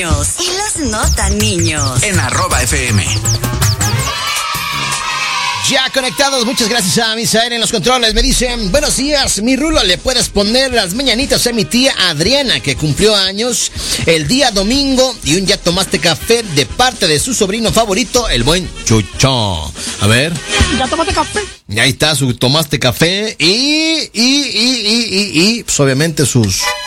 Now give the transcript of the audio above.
niños y los no tan niños. En @FM. Ya conectados, muchas gracias a Misael en los controles. Me dicen, buenos días, mi Rulo, ¿le puedes poner las mañanitas a mi tía Adriana, que cumplió años el día domingo, y un ya tomaste café de parte de su sobrino favorito, el buen Chucho? A ver. ¿Ya tomaste café? Y ahí está su tomaste café y pues obviamente sus